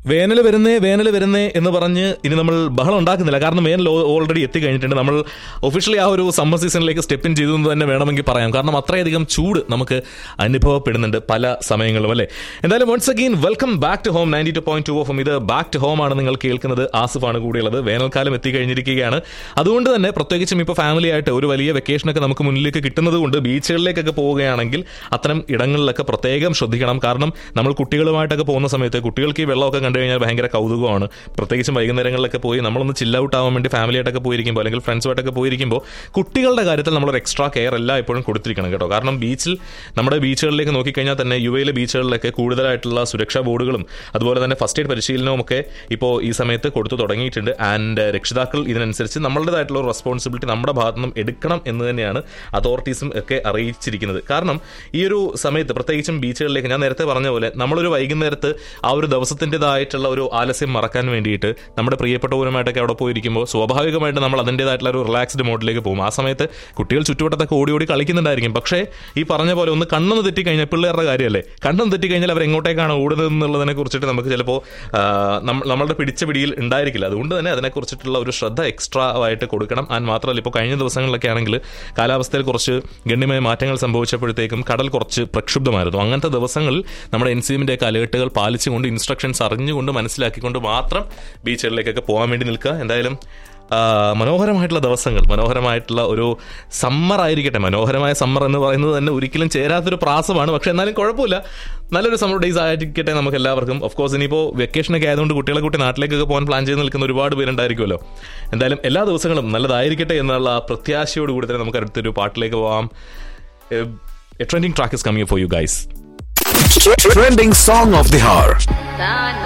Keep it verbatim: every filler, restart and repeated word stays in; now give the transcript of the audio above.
വേനൽ വരുന്നേ വേനൽ വരുന്നേ എന്ന് പറഞ്ഞ് ഇനി നമ്മൾ ബഹളം ഉണ്ടാക്കുന്നില്ല. കാരണം വേനൽ ഓൾറെഡി എത്തിക്കഴിഞ്ഞിട്ടുണ്ട്. നമ്മൾ ഒഫീഷ്യലി ആ ഒരു സമ്മർ സീസണിലേക്ക് സ്റ്റെപ്പ് ഇൻ ചെയ്തു എന്ന് തന്നെ വേണമെങ്കിൽ പറയാം. കാരണം അത്രയധികം ചൂട് നമുക്ക് അനുഭവപ്പെടുന്നുണ്ട് പല സമയങ്ങളും, അല്ലേ? എന്തായാലും once again welcome back to home ninety two point two of ഇത് ബാക്ക് ടു ഹോം ആണ് നിങ്ങൾ കേൾക്കുന്നത്. ആസിഫാണ് കൂടിയുള്ളത്. വേനൽക്കാലം എത്തിക്കഴിഞ്ഞിരിക്കുകയാണ്. അതുകൊണ്ട് തന്നെ പ്രത്യേകിച്ചും ഇപ്പോൾ ഫാമിലി ആയിട്ട് ഒരു വലിയ വെക്കേഷനൊക്കെ നമുക്ക് മുന്നിലേക്ക് കിട്ടുന്നത് കൊണ്ട് ബീച്ചുകളിലേക്കൊക്കെ പോവുകയാണെങ്കിൽ അത്തരം ഇടങ്ങളിലൊക്കെ പ്രത്യേകം ശ്രദ്ധിക്കണം. കാരണം നമ്മൾ കുട്ടികളുമായിട്ടൊക്കെ പോകുന്ന സമയത്ത് കുട്ടികൾക്ക് ഈ വെള്ളമൊക്കെ കണ്ടു കഴിഞ്ഞാൽ ഭയങ്കര കൗതുകമാണ്. പ്രത്യേകിച്ചും വൈകുന്നേരങ്ങളിലൊക്കെ പോയി നമ്മളൊന്ന് ചിൽ ഔട്ട് ആവാൻ വേണ്ടി ഫാമിലിയായിട്ടൊക്കെ പോയിരിക്കുമ്പോൾ അല്ലെങ്കിൽ ഫ്രണ്ട്സുമായിട്ടൊക്കെ പോയിരിക്കുമ്പോൾ കുട്ടികളുടെ കാര്യത്തിൽ നമ്മളൊരു എക്സ്ട്രാ കെയർ എല്ലാം എപ്പോഴും കൊടുത്തിരിക്കണം കേട്ടോ. കാരണം ബീച്ചിൽ നമ്മുടെ ബീച്ചുകളിലേക്ക് നോക്കിക്കഴിഞ്ഞാൽ തന്നെ യു എയിലെ ബീച്ചുകളിലൊക്കെ കൂടുതലായിട്ടുള്ള സുരക്ഷാ ബോർഡുകളും അതുപോലെ തന്നെ ഫസ്റ്റ് എയ്ഡ് പരിശീലനവും ഒക്കെ ഇപ്പോൾ ഈ സമയത്ത് കൊടുത്തു തുടങ്ങിയിട്ടുണ്ട്. ആൻഡ് രക്ഷിതാക്കൾ ഇതിനനുസരിച്ച് നമ്മളുടേതായിട്ടുള്ള റെസ്പോൺസിബിലിറ്റി നമ്മുടെ ഭാഗത്തു നിന്നും എടുക്കണം എന്ന് തന്നെയാണ് അതോറിറ്റീസും ഒക്കെ അറിയിച്ചിരിക്കുന്നത്. കാരണം ഈ ഒരു സമയത്ത് പ്രത്യേകിച്ചും ബീച്ചുകളിലേക്ക് ഞാൻ നേരത്തെ പറഞ്ഞ പോലെ നമ്മളൊരു വൈകുന്നേരത്ത് ആ ഒരു ദിവസത്തിൻ്റെതായിട്ടുള്ള ഒരു ആലസ്യം മറക്കാൻ വേണ്ടിയിട്ട് നമ്മുടെ പ്രിയപ്പെട്ടവരുമായിട്ടൊക്കെ അവിടെ പോയിരിക്കുമ്പോൾ സ്വാഭാവികമായിട്ട് നമ്മൾ അതിൻ്റെതായിട്ടുള്ള ഒരു റിലാക്സ്ഡ് മോഡിലേക്ക് പോകും. ആ സമയത്ത് കുട്ടികൾ ചുറ്റുവട്ടത്തൊക്കെ ഓടി ഓടി കളിക്കുന്നുണ്ടായിരിക്കും. പക്ഷേ ഈ പറഞ്ഞ പോലെ ഒന്ന് കണ്ണൊന്ന് തെറ്റിക്കഴിഞ്ഞാൽ പിള്ളേരുടെ കാര്യമല്ലേ, കണ്ണൊന്ന് തെറ്റിക്കഴിഞ്ഞാൽ അവർ എങ്ങോട്ടേക്കാണ് ഓടുന്നത് എന്നുള്ളതിനെ കുറിച്ചിട്ട് നമുക്ക് ചിലപ്പോൾ നമ്മളുടെ പിടിച്ച പിടിയിൽ ഉണ്ടായിരിക്കില്ല. അതുകൊണ്ട് തന്നെ അതിനെക്കുറിച്ചിട്ടുള്ള ഒരു ശ്രദ്ധ എക്സ്ട്രാ ആയിട്ട് കൊടുക്കണം. ആൻഡ് മാത്രമല്ല ഇപ്പോൾ കഴിഞ്ഞ ദിവസങ്ങളിലൊക്കെ ആണെങ്കിൽ കാലാവസ്ഥയിൽ കുറച്ച് ഗണ്യമായ മാറ്റങ്ങൾ സംഭവിച്ചപ്പോഴത്തേക്കും കടൽ കുറച്ച് പ്രക്ഷുബ്ധമായിരുന്നു. അങ്ങനത്തെ ദിവസങ്ങളിൽ നമ്മുടെ എൻ സി എമ്മിൻ്റെ ഒക്കെ അലേർട്ടുകൾ പാലിച്ചുകൊണ്ട് ഇൻസ്ട്രക്ഷൻസ് അറിഞ്ഞുകൊണ്ട് മനസ്സിലാക്കിക്കൊണ്ട് മാത്രം ബീച്ചുകളിലേക്കൊക്കെ പോകാൻ വേണ്ടി നിൽക്കുക. എന്തായാലും മനോഹരമായിട്ടുള്ള ദിവസങ്ങൾ, മനോഹരമായിട്ടുള്ള ഒരു സമ്മർ ആയിരിക്കട്ടെ. മനോഹരമായ സമ്മർ എന്ന് പറയുന്നത് തന്നെ ഒരിക്കലും ചേരാത്തൊരു പ്രാസമാണ്. പക്ഷെ എന്നാലും കുഴപ്പമില്ല, നല്ലൊരു സമ്മർ ഡേയ്സ് ആയിരിക്കട്ടെ നമുക്ക് എല്ലാവർക്കും. ഓഫ് കോഴ്സ് ഇനിയിപ്പോൾ വെക്കേഷനൊക്കെ ആയതുകൊണ്ട് കുട്ടികളെ കൂട്ടി നാട്ടിലേക്കൊക്കെ പോകാൻ പ്ലാൻ ചെയ്ത് നിൽക്കുന്ന ഒരുപാട് പേരുണ്ടായിരിക്കുമല്ലോ. എന്തായാലും എല്ലാ ദിവസങ്ങളും നല്ലതായിരിക്കട്ടെ എന്നുള്ള പ്രത്യാശയോടുകൂടി തന്നെ നമുക്ക് അടുത്തൊരു പാട്ടിലേക്ക് പോകാം. A trending track is coming for you guys. Trending song of the hour.